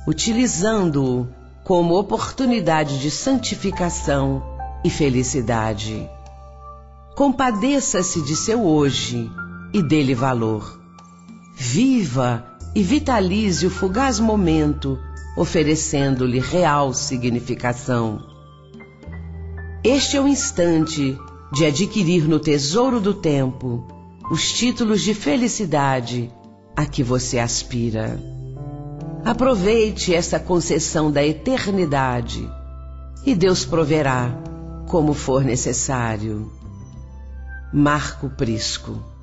utilizando-o como oportunidade de santificação e felicidade. Compadeça-se de seu hoje e dê-lhe valor. Viva e vitalize o fugaz momento, oferecendo-lhe real significação. Este é o instante de adquirir no tesouro do tempo os títulos de felicidade a que você aspira. Aproveite essa concessão da eternidade e Deus proverá como for necessário. Marco Prisco.